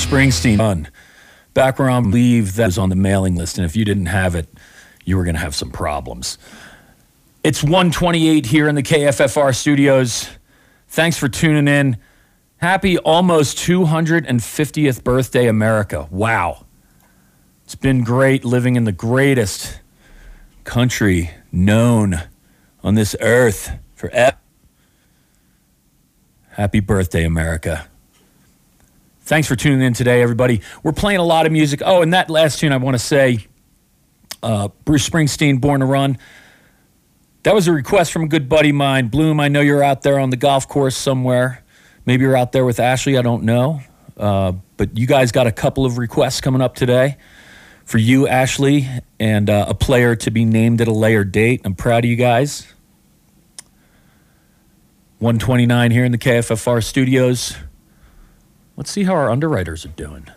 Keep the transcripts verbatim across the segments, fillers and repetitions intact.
Springsteen on. Back where I'm leave, that was on the mailing list, and if you didn't have it, you were going to have some problems. It's one twenty-eight here in the K F F R studios. Thanks for tuning in. Happy almost two hundred fiftieth birthday, America. Wow. It's been great living in the greatest country known on this earth forever. Happy birthday, America. Thanks for tuning in today, everybody. We're playing a lot of music. Oh, and that last tune I want to say, uh, Bruce Springsteen, Born to Run. That was a request from a good buddy of mine. Bloom, I know you're out there on the golf course somewhere. Maybe you're out there with Ashley, I don't know. Uh, but you guys got a couple of requests coming up today for you, Ashley, and uh, a player to be named at a later date. I'm proud of you guys. one twenty-nine here in the K F F R studios. Let's see how our underwriters are doing.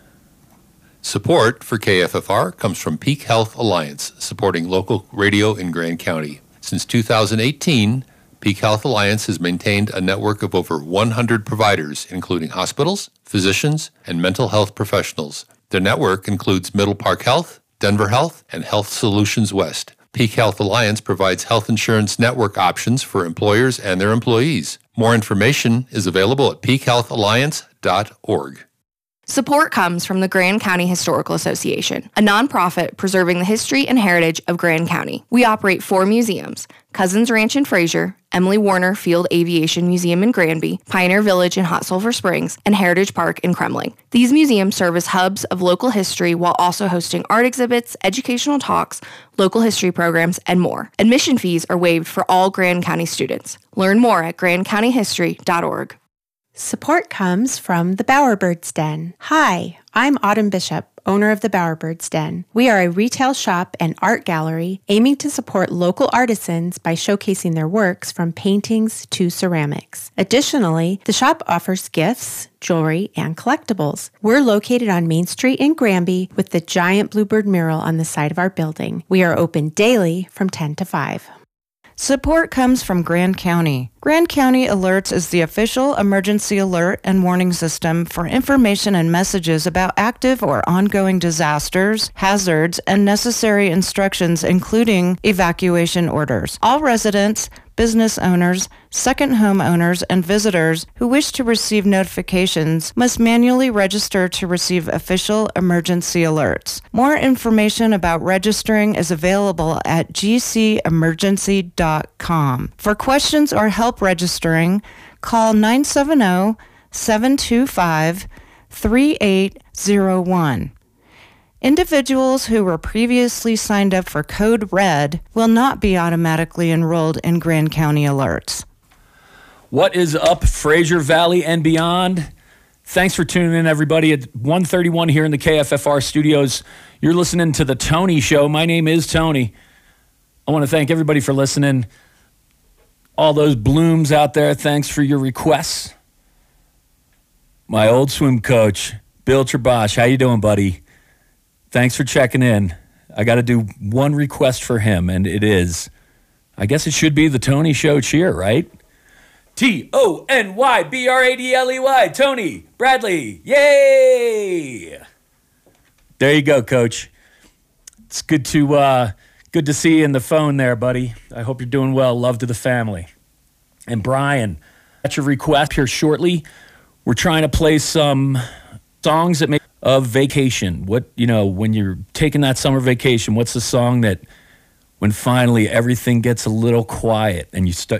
Support for K F F R comes from Peak Health Alliance, supporting local radio in Grand County. Since two thousand eighteen, Peak Health Alliance has maintained a network of over one hundred providers, including hospitals, physicians, and mental health professionals. Their network includes Middle Park Health, Denver Health, and Health Solutions West. Peak Health Alliance provides health insurance network options for employers and their employees. More information is available at peak health alliance dot org. Support comes from the Grand County Historical Association, a nonprofit preserving the history and heritage of Grand County. We operate four museums: Cousins Ranch in Fraser, Emily Warner Field Aviation Museum in Granby, Pioneer Village in Hot Sulphur Springs, and Heritage Park in Kremling. These museums serve as hubs of local history while also hosting art exhibits, educational talks, local history programs, and more. Admission fees are waived for all Grand County students. Learn more at grand county history dot org. Support comes from the Bowerbirds Den. Hi, I'm Autumn Bishop, owner of the Bowerbirds Den. We are a retail shop and art gallery aiming to support local artisans by showcasing their works from paintings to ceramics. Additionally, the shop offers gifts, jewelry, and collectibles. We're located on Main Street in Granby with the giant bluebird mural on the side of our building. We are open daily from ten to five. Support comes from Grand County. Grand County Alerts is the official emergency alert and warning system for information and messages about active or ongoing disasters, hazards, and necessary instructions, including evacuation orders. All residents, business owners, second home owners, and visitors who wish to receive notifications must manually register to receive official emergency alerts. More information about registering is available at g c emergency dot com. For questions or help registering, call nine seven zero, seven two five, three eight zero one. Individuals who were previously signed up for Code Red will not be automatically enrolled in Grand County Alerts. What is up, Fraser Valley and beyond? Thanks for tuning in, everybody. At one thirty-one here in the K F F R studios, you're listening to The Tony Show. My name is Tony. I want to thank everybody for listening. All those blooms out there, thanks for your requests. My old swim coach, Bill Trabosh, how you doing, buddy? Thanks for checking in. I got to do one request for him, and it is, I guess it should be the Tony Show cheer, right? T O N Y B R A D L E Y, Tony Bradley, yay! There you go, Coach. It's good to uh, good to see you in the phone there, buddy. I hope you're doing well. Love to the family. And Brian, that's your request here shortly. We're trying to play some songs that make of vacation. What, you know, when you're taking that summer vacation, what's the song that when finally everything gets a little quiet and you start